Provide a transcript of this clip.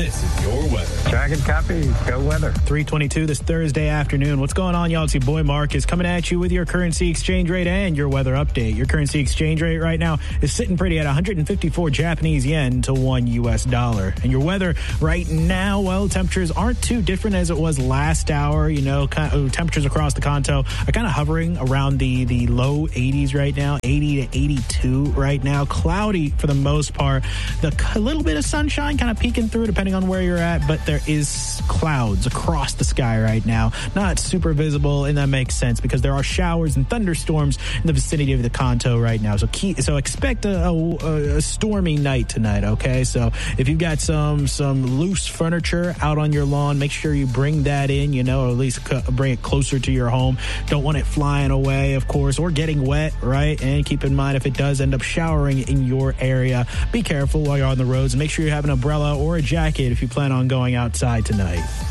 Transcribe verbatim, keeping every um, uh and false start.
This is your weather. Dragon copy. Go weather. three twenty-two this Thursday afternoon. What's going on, y'all? It's your boy Marcus coming at you with your currency exchange rate and your weather update. Your currency exchange rate right now is sitting pretty at one hundred fifty-four Japanese yen to one U S dollar. And your weather right now, well, temperatures aren't too different as it was last hour. You know, kind of, temperatures across the Kanto are kind of hovering around the, the low eighties right now, eighty to eighty-two right now. Cloudy for the most part. The a little bit of sunshine kind of peeking through depending on where you're at, but there is clouds across the sky right now. Not super visible, and that makes sense because there are showers and thunderstorms in the vicinity of the Kanto right now. So key, so expect a, a, a stormy night tonight, okay? So if you've got some some loose furniture out on your lawn, make sure you bring that in, you know, or at least bring it closer to your home. Don't want it flying away, of course, or getting wet, right? And keep in mind, if it does end up showering in your area, be careful while you're on the roads, and make sure you have an umbrella or a jacket if you plan on going outside tonight.